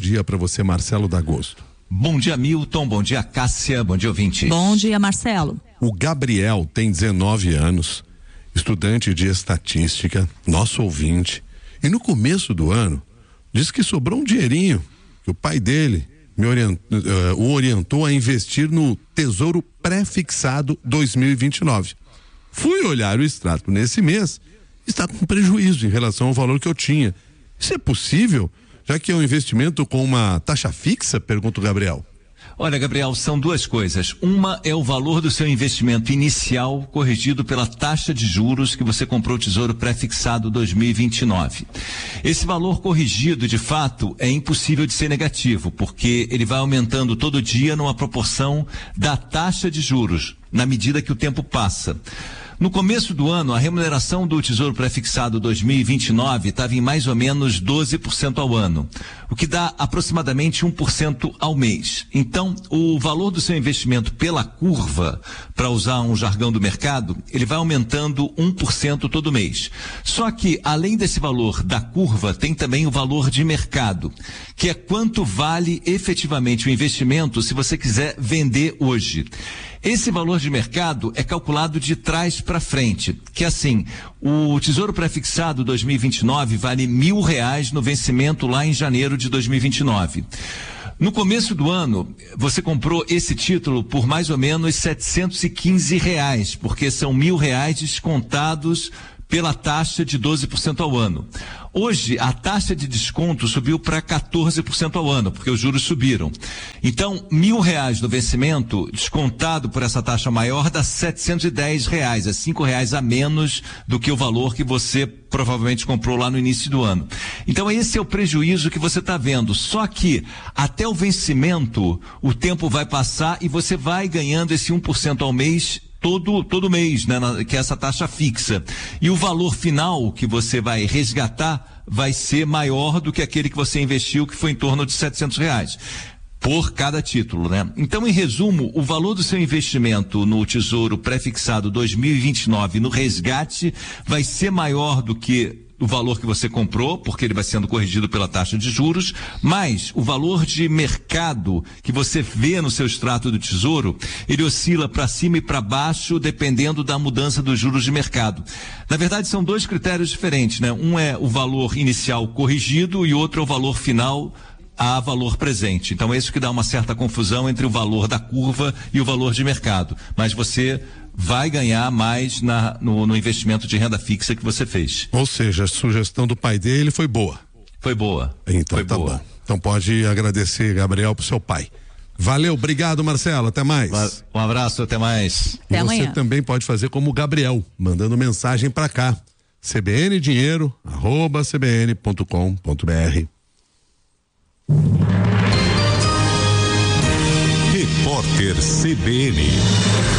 dia para você, Marcelo D'Agosto. Bom dia, Milton. Bom dia, Cássia. Bom dia, ouvinte. Bom dia, Marcelo. O Gabriel tem 19 anos, estudante de estatística, nosso ouvinte. E no começo do ano, disse que sobrou um dinheirinho, que o pai dele o orientou a investir no Tesouro Pré-Fixado 2029. Fui olhar o extrato nesse mês, está com prejuízo em relação ao valor que eu tinha. Isso é possível? Já que é um investimento com uma taxa fixa? Pergunta o Gabriel. Olha, Gabriel, são duas coisas. Uma é o valor do seu investimento inicial corrigido pela taxa de juros que você comprou o Tesouro Pré-Fixado 2029. Esse valor corrigido, de fato, é impossível de ser negativo, porque ele vai aumentando todo dia numa proporção da taxa de juros, na medida que o tempo passa. No começo do ano, a remuneração do Tesouro Pré-Fixado 2029 estava em mais ou menos 12% ao ano, o que dá aproximadamente 1% ao mês. Então, o valor do seu investimento pela curva, para usar um jargão do mercado, ele vai aumentando 1% todo mês. Só que, além desse valor da curva, tem também o valor de mercado, que é quanto vale efetivamente o investimento se você quiser vender hoje. Esse valor de mercado é calculado de trás para frente, que assim, o Tesouro Pré-Fixado 2029 vale R$1.000 no vencimento lá em janeiro de 2029. No começo do ano, você comprou esse título por mais ou menos R$715, porque são R$1.000 descontados pela taxa de 12% ao ano. Hoje, a taxa de desconto subiu para 14% ao ano, porque os juros subiram. Então, R$1.000 no vencimento, descontado por essa taxa maior, dá R$710, é R$5 a menos do que o valor que você provavelmente comprou lá no início do ano. Então, esse é o prejuízo que você está vendo. Só que, até o vencimento, o tempo vai passar e você vai ganhando esse 1% ao mês todo mês, né, que é essa taxa fixa. E o valor final que você vai resgatar vai ser maior do que aquele que você investiu, que foi em torno de R$700 por cada título, né? Então, em resumo, o valor do seu investimento no Tesouro Pré-Fixado 2029 no resgate vai ser maior do que o valor que você comprou, porque ele vai sendo corrigido pela taxa de juros, mas o valor de mercado que você vê no seu extrato do Tesouro, ele oscila para cima e para baixo, dependendo da mudança dos juros de mercado. Na verdade, são dois critérios diferentes, né? Um é o valor inicial corrigido e outro é o valor final a valor presente. Então, é isso que dá uma certa confusão entre o valor da curva e o valor de mercado. Mas você vai ganhar mais no investimento de renda fixa que você fez. Ou seja, a sugestão do pai dele foi boa. Foi boa. Então, tá bom. Então pode agradecer, Gabriel, pro seu pai. Valeu, obrigado, Marcelo, até mais. Um abraço, até mais. Até amanhã. Você também pode fazer como o Gabriel, mandando mensagem para cá. cbndinheiro@cbn.com.br. Repórter CBN.